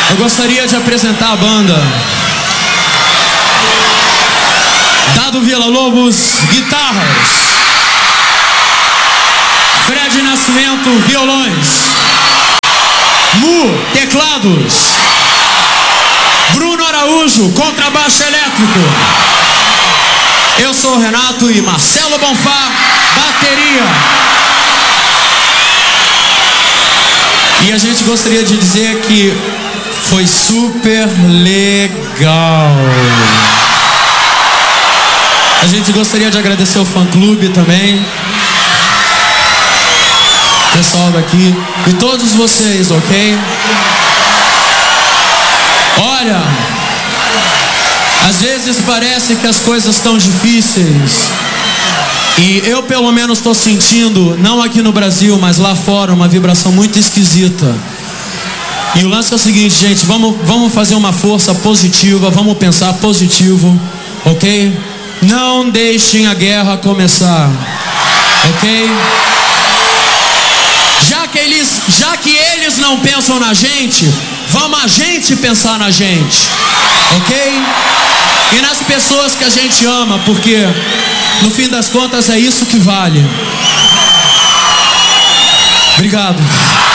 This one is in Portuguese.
Eu gostaria de apresentar a banda. Dado Villa-Lobos, guitarras. Fred Nascimento, violões. Mu, teclados. Bruno Araújo, contrabaixo elétrico. Eu sou o Renato e Marcelo Bonfá, bateria. E a gente gostaria de dizer que foi super legal. A gente gostaria de agradecer o fã-clube também, pessoal daqui e todos vocês, ok? Olha, às vezes parece que as coisas estão difíceis e eu pelo menos estou sentindo, não aqui no Brasil, mas lá fora, uma vibração muito esquisita. E o lance é o seguinte, gente, vamos fazer uma força positiva, vamos pensar positivo, ok? Não deixem a guerra começar, ok? Já que eles não pensam na gente, vamos a gente pensar na gente, ok? E nas pessoas que a gente ama, porque no fim das contas é isso que vale. Obrigado.